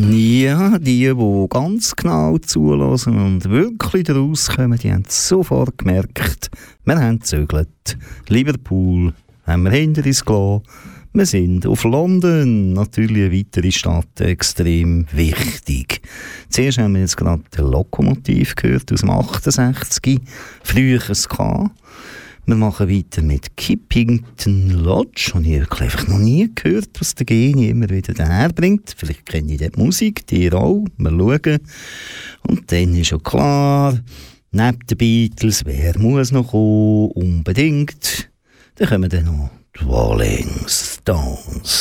Ja, die ganz genau zulassen und wirklich rauskommen, die haben sofort gemerkt, wir haben gezögert. Liverpool haben wir hinter uns gelassen. Wir sind auf London, natürlich eine weitere Stadt, extrem wichtig. Zuerst haben wir jetzt gerade den Lokomotiv gehört aus dem 68, früher ein K. Wir machen weiter mit Kippington Lodge, und ich habe einfach noch nie gehört, was der Genie immer wieder daherbringt. Vielleicht kenne ich die Musik, die auch, mal schauen. Und dann ist schon klar, neben den Beatles, wer muss noch kommen? Unbedingt. Dann kommen dann noch die Rolling Stones.